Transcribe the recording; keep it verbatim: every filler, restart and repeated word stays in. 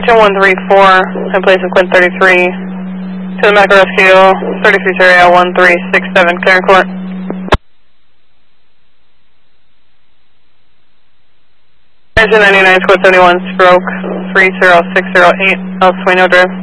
Kitchen one three four, in place of Quint thirty-three. To the medical rescue, thirty-three area one three six seven, clear and court. Engine ninety-nine, Squid seventy-one, stroke three zero six zero eight, El Sueno Drive.